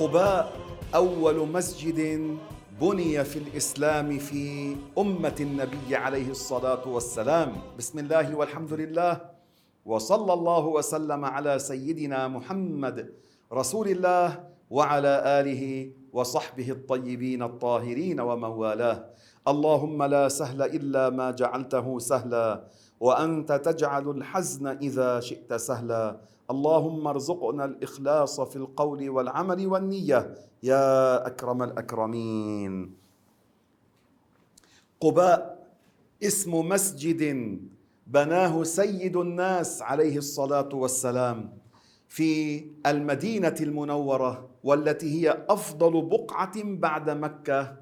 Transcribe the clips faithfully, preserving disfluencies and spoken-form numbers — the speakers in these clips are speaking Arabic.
قباء أول مسجد بني في الإسلام في أمة النبي عليه الصلاة والسلام. بسم الله والحمد لله، وصلى الله وسلم على سيدنا محمد رسول الله وعلى آله وصحبه الطيبين الطاهرين ومن والاه. اللهم لا سهل إلا ما جعلته سهلا، وأنت تجعل الحزن إذا شئت سهلا. اللهم ارزقنا الإخلاص في القول والعمل والنية يا أكرم الأكرمين. قباء اسم مسجد بناه سيد الناس عليه الصلاة والسلام في المدينة المنورة، والتي هي أفضل بقعة بعد مكة.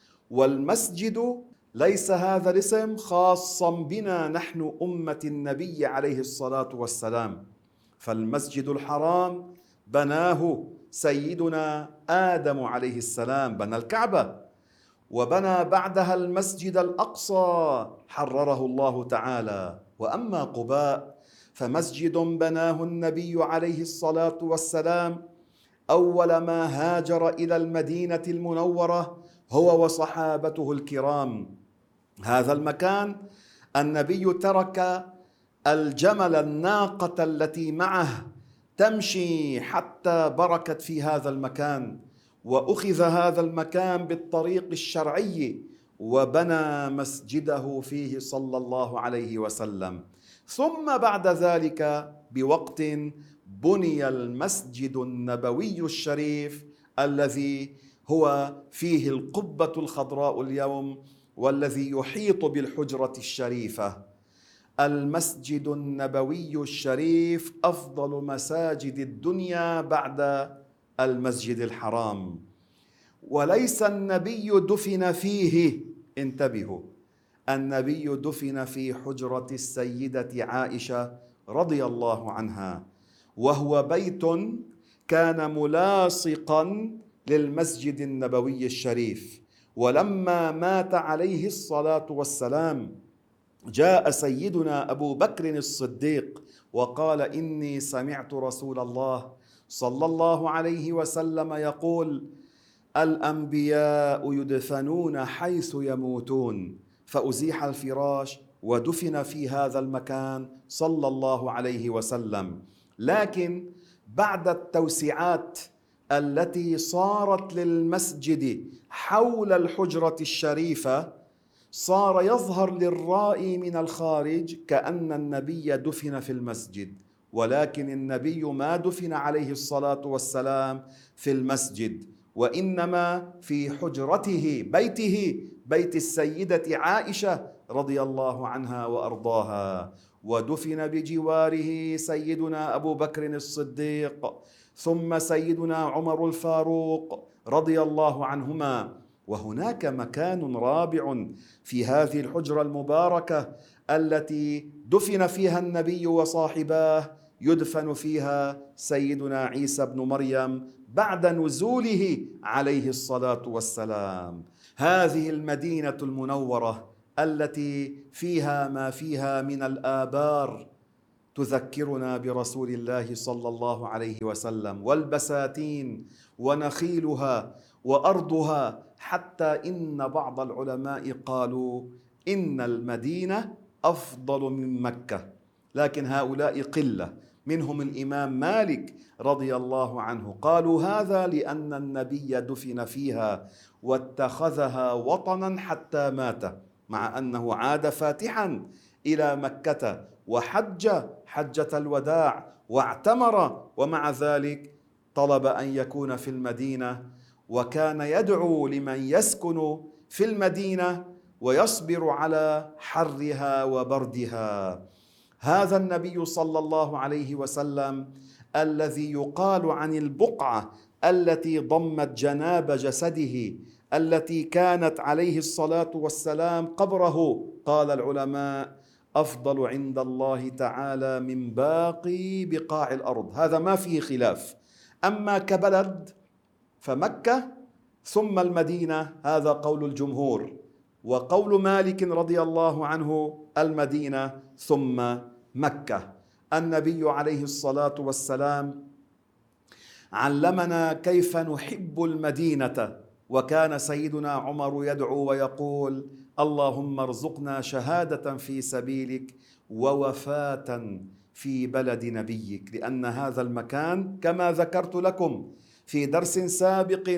والمسجد ليس هذا الاسم خاصا بنا نحن أمة النبي عليه الصلاة والسلام، فالمسجد الحرام بناه سيدنا آدم عليه السلام، بنى الكعبة، وبنى بعدها المسجد الأقصى حرره الله تعالى. وأما قباء فمسجد بناه النبي عليه الصلاة والسلام أول ما هاجر إلى المدينة المنورة هو وصحابته الكرام. هذا المكان النبي ترك الجمل الناقة التي معه تمشي حتى بركت في هذا المكان، وأخذ هذا المكان بالطريق الشرعي وبنى مسجده فيه صلى الله عليه وسلم. ثم بعد ذلك بوقت بني المسجد النبوي الشريف الذي هو فيه القبة الخضراء اليوم، والذي يحيط بالحجرة الشريفة. المسجد النبوي الشريف أفضل مساجد الدنيا بعد المسجد الحرام، وليس النبي دفن فيه، انتبهوا، النبي دفن في حجرة السيدة عائشة رضي الله عنها، وهو بيت كان ملاصقا للمسجد النبوي الشريف. ولما مات عليه الصلاة والسلام جاء سيدنا أبو بكر الصديق وقال: إني سمعت رسول الله صلى الله عليه وسلم يقول: الأنبياء يدفنون حيث يموتون. فأزيح الفراش ودفن في هذا المكان صلى الله عليه وسلم. لكن بعد التوسعات التي صارت للمسجد حول الحجرة الشريفة صار يظهر للرائي من الخارج كأن النبي دفن في المسجد، ولكن النبي ما دفن عليه الصلاة والسلام في المسجد، وإنما في حجرته، بيته، بيت السيدة عائشة رضي الله عنها وأرضاها. ودفن بجواره سيدنا أبو بكر الصديق، ثم سيدنا عمر الفاروق رضي الله عنهما. وهناك مكان رابع في هذه الحجرة المباركة التي دفن فيها النبي وصاحباه، يدفن فيها سيدنا عيسى بن مريم بعد نزوله عليه الصلاة والسلام. هذه المدينة المنورة التي فيها ما فيها من الآبار تذكرنا برسول الله صلى الله عليه وسلم، والبساتين ونخيلها وأرضها، حتى إن بعض العلماء قالوا إن المدينة أفضل من مكة، لكن هؤلاء قلة، منهم الإمام مالك رضي الله عنه. قالوا هذا لأن النبي دفن فيها واتخذها وطنا حتى مات، مع أنه عاد فاتحا إلى مكة وحج حجة الوداع واعتمر، ومع ذلك طلب أن يكون في المدينة، وكان يدعو لمن يسكن في المدينة ويصبر على حرها وبردها. هذا النبي صلى الله عليه وسلم الذي يقال عن البقعة التي ضمت جناب جسده التي كانت عليه الصلاة والسلام قبره، قال العلماء: أفضل عند الله تعالى من باقي بقاع الأرض. هذا ما فيه خلاف. أما كبلد فمكة ثم المدينة، هذا قول الجمهور، وقول مالك رضي الله عنه المدينة ثم مكة. النبي عليه الصلاة والسلام علمنا كيف نحب المدينة. وكان سيدنا عمر يدعو ويقول: اللهم ارزقنا شهادة في سبيلك ووفاة في بلد نبيك، لأن هذا المكان كما ذكرت لكم في درس سابق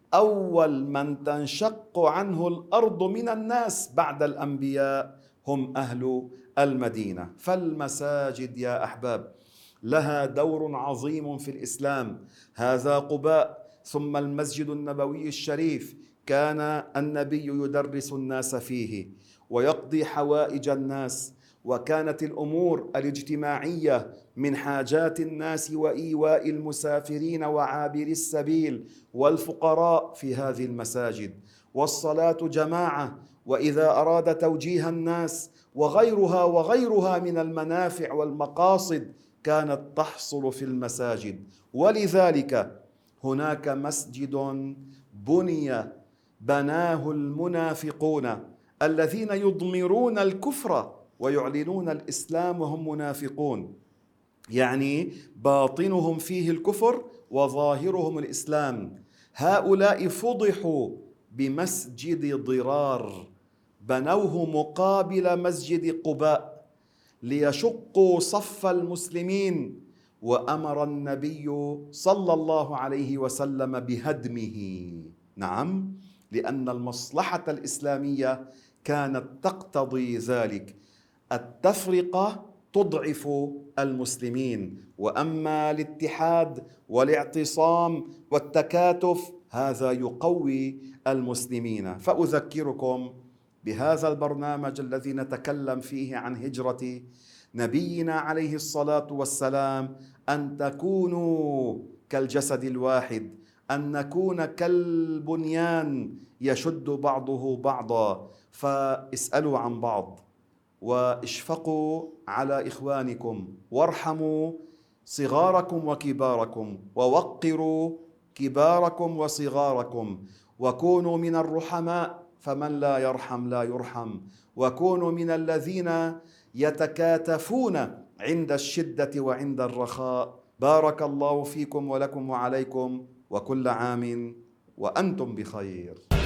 أول من تنشق عنه الأرض من الناس بعد الأنبياء هم أهل المدينة. فالمساجد يا أحباب لها دور عظيم في الإسلام. هذا قباء، ثم المسجد النبوي الشريف كان النبي يدرس الناس فيه ويقضي حوائج الناس، وكانت الأمور الاجتماعية من حاجات الناس وإيواء المسافرين وعابري السبيل والفقراء في هذه المساجد، والصلاة جماعة، وإذا أراد توجيه الناس وغيرها وغيرها من المنافع والمقاصد كانت تحصل في المساجد. ولذلك هناك مسجد بني بناه المنافقون الذين يضمرون الكفر ويعلنون الإسلام وهم منافقون، يعني باطنهم فيه الكفر وظاهرهم الإسلام. هؤلاء فضحوا بمسجد ضرار بنوه مقابل مسجد قباء ليشقوا صف المسلمين، وأمر النبي صلى الله عليه وسلم بهدمه. نعم، لأن المصلحة الإسلامية كانت تقتضي ذلك. التفرقة تضعف المسلمين، وأما الاتحاد والاعتصام والتكاتف هذا يقوي المسلمين. فأذكركم بهذا البرنامج الذي نتكلم فيه عن هجرة نبينا عليه الصلاة والسلام، أن تكونوا كالجسد الواحد، أن نكون كالبنيان يشد بعضه بعضا. فاسألوا عن بعض واشفقوا على إخوانكم، وارحموا صغاركم وكباركم، ووقروا كباركم وصغاركم، وكونوا من الرحماء، فمن لا يرحم لا يرحم، وكونوا من الذين يتكاتفون عند الشدة وعند الرخاء. بارك الله فيكم ولكم وعليكم، وكل عام وأنتم بخير.